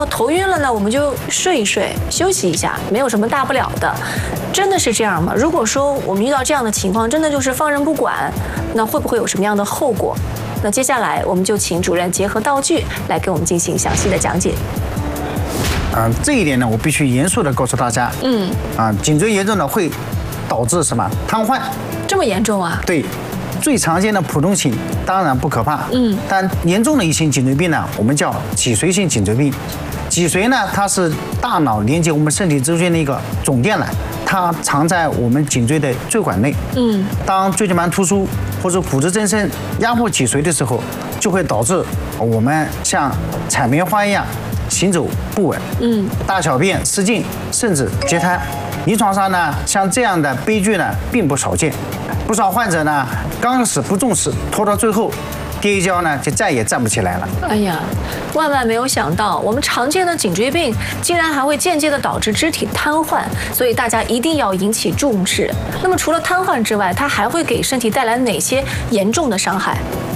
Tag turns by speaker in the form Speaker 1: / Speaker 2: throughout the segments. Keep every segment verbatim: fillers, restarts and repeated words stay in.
Speaker 1: 头晕了呢，我们就睡一睡，休息一下，没有什么大不了的。真的是这样吗？如果说我们遇到这样的情况，真的就是放任不管，那会不会有什么样的后果？那接下来我们就请主任结合道具来给我们进行详细的讲解。
Speaker 2: 啊、呃，这一点呢，我必须严肃的告诉大家。嗯。啊，颈椎炎症呢会导致什么？瘫痪。
Speaker 1: 这么严重啊？
Speaker 2: 对。最常见的普通型当然不可怕，嗯，但严重的一型颈椎病呢，我们叫脊髓性颈椎病。脊髓呢，它是大脑连接我们身体之间的一个总电缆，它藏在我们颈椎的椎管内。嗯，当椎间盘突出或者骨质增生压迫脊髓的时候，就会导致我们像踩棉花一样行走不稳，嗯，大小便失禁，甚至截瘫。临床上呢，像这样的悲剧呢，并不少见。不少患者呢，刚开始不重视，拖到最后，跌一跤呢，就再也站不起来了。
Speaker 1: 哎呀，万万没有想到，我们常见的颈椎病竟然还会间接的导致肢体瘫痪，所以大家一定要引起重视。那么除了瘫痪之外，它还会给身体带来哪些严重的伤害？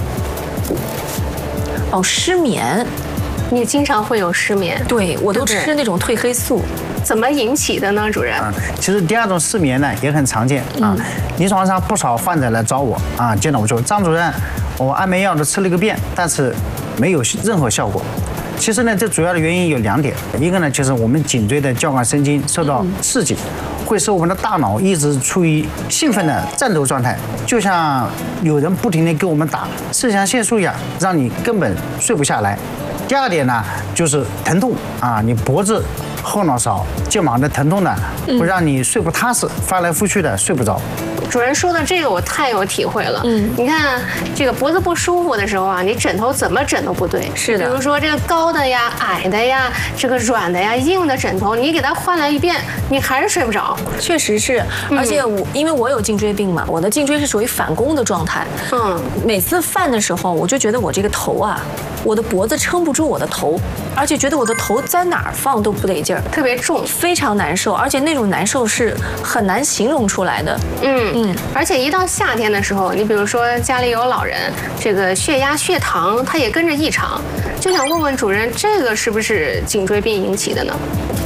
Speaker 1: 哦，失眠。
Speaker 3: 你经常会有失眠？
Speaker 1: 对，我都吃那种褪黑素。
Speaker 3: 怎么引起的呢，主任？
Speaker 2: 啊，其实第二种失眠呢也很常见啊。临床上不少患者来找我啊，见到我说：“张主任，我安眠药都吃了个遍，但是没有任何效果。”其实呢，这主要的原因有两点，一个呢就是我们颈椎的交感神经受到刺激，会使我们的大脑一直处于兴奋的战斗状态，就像有人不停地给我们打肾上腺素一样，让你根本睡不下来。第二点呢，就是疼痛啊，你脖子、后脑勺、肩膀的疼痛呢，会让你睡不踏实，翻来覆去的睡不着。
Speaker 3: 主任说的这个我太有体会了。嗯，你看这个脖子不舒服的时候啊，你枕头怎么枕都不对。
Speaker 1: 是的。
Speaker 3: 比如说这个高的呀、矮的呀、这个软的呀、硬的枕头，你给它换了一遍，你还是睡不着。
Speaker 1: 确实是，而且我、嗯、因为我有颈椎病嘛，我的颈椎是属于反弓的状态。嗯，每次犯的时候，我就觉得我这个头啊，我的脖子撑不住我的头，而且觉得我的头在哪儿放都不得劲儿，
Speaker 3: 特别重，
Speaker 1: 非常难受，而且那种难受是很难形容出来的。
Speaker 3: 嗯。嗯，而且一到夏天的时候，你比如说家里有老人，这个血压、血糖它也跟着异常，就想问问主任，这个是不是颈椎病引起的呢？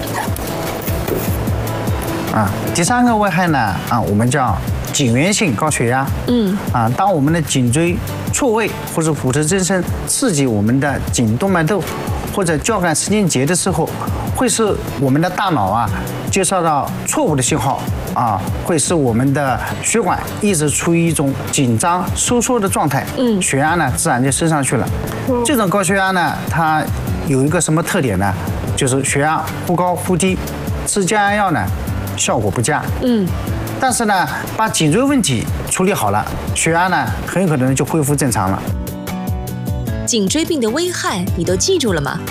Speaker 2: 啊，第三个危害呢，啊，我们叫颈源性高血压。嗯，啊，当我们的颈椎错位或者骨质增生刺激我们的颈动脉窦或者交感神经节的时候，会使我们的大脑啊接收到错误的信号啊，会使我们的血管一直处于一种紧张收缩的状态，嗯，血压呢自然就升上去了。嗯、这种高血压呢，它有一个什么特点呢？就是血压忽高忽低，吃降压药呢效果不佳。嗯，但是呢，把颈椎问题处理好了，血压呢很有可能就恢复正常了。
Speaker 4: 颈椎病的危害你都记住了吗？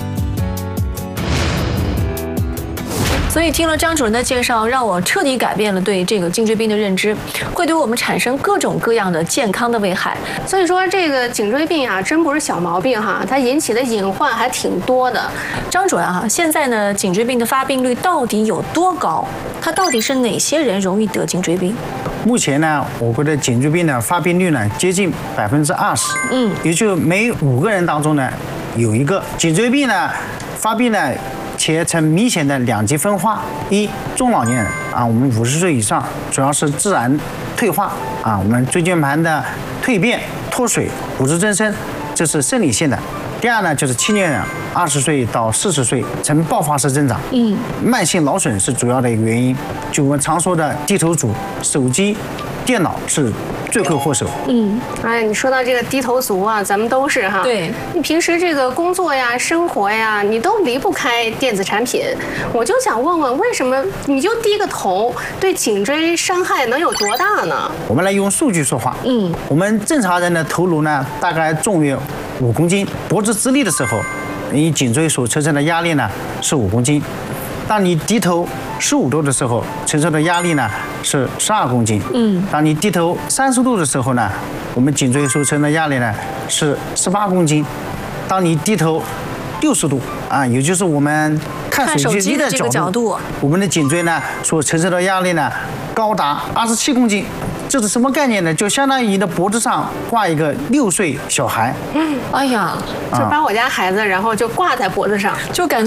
Speaker 1: 所以听了张主任的介绍，让我彻底改变了对这个颈椎病的认知，会对我们产生各种各样的健康的危害。
Speaker 3: 所以说这个颈椎病啊，真不是小毛病哈，它引起的隐患还挺多的。
Speaker 1: 张主任哈，现在呢，颈椎病的发病率到底有多高？它到底是哪些人容易得颈椎病？
Speaker 2: 目前呢，我国的颈椎病的发病率呢接近百分之二十，嗯，也就每五个人当中呢有一个颈椎病呢发病呢。且呈明显的两极分化：一，中老年人啊，我们五十岁以上，主要是自然退化啊，我们椎间盘的蜕变、脱水、骨质增生，这是生理性的；第二呢，就是青年人，二十岁到四十岁呈爆发式增长，嗯，慢性劳损是主要的一个原因。就我们常说的低头族、手机、电脑是罪魁祸首。嗯，
Speaker 3: 哎，你说到这个低头族啊，咱们都是哈。
Speaker 1: 对，
Speaker 3: 你平时这个工作呀、生活呀，你都离不开电子产品。我就想问问，为什么你就低个头，对颈椎伤害能有多大呢？
Speaker 2: 我们来用数据说话。嗯，我们正常人的头颅呢，大概重约五公斤，脖子直立的时候，你颈椎所承受的压力呢是五公斤。当你低头十五度的时候，承受的压力呢是十二公斤。嗯，当你低头三十度的时候呢，我们颈椎所承受的压力呢是十八公斤。当你低头六十度啊，也就是我们看手机的角度，角度我们的颈椎呢所承受的压力呢高达二十七公斤。这是什么概念呢？就相当于你的脖子上挂一个六岁小孩。
Speaker 3: 嗯，哎呀，就把我家孩子，然后就挂在脖子上，
Speaker 1: 就感觉。